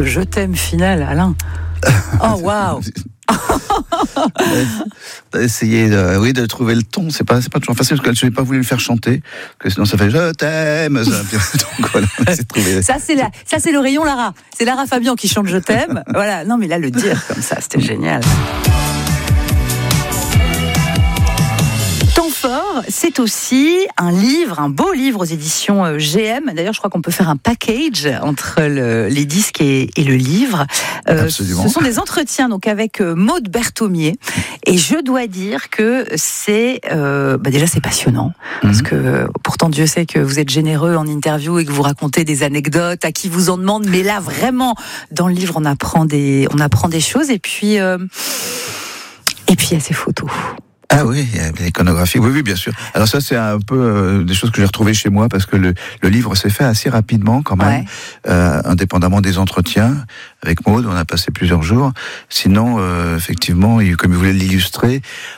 ce je t'aime final, Alain. Oh, waouh. Essayer de trouver le ton, c'est pas toujours facile parce que je n'ai pas voulu le faire chanter, que sinon ça fait je t'aime. Donc voilà, c'est trouvé. Ça c'est le rayon Lara. C'est Lara Fabian qui chante je t'aime. Voilà, non mais là le dire comme ça, c'était génial. Fort, c'est aussi un livre, un beau livre aux éditions GM. D'ailleurs, je crois qu'on peut faire un package entre les disques et le livre. Absolument. Ce sont des entretiens donc avec Maud Berthomier. Et je dois dire que c'est déjà c'est passionnant parce que pourtant Dieu sait que vous êtes généreux en interview et que vous racontez des anecdotes à qui vous en demande. Mais là, vraiment, dans le livre, on apprend des choses. Et puis, il y a ces photos. Ah oui, il y a l'iconographie, oui, bien sûr. Alors ça, c'est un peu des choses que j'ai retrouvées chez moi, parce que le livre s'est fait assez rapidement quand même, indépendamment des entretiens. Avec Maud, on a passé plusieurs jours. Sinon, effectivement, comme il voulait l'illustrer,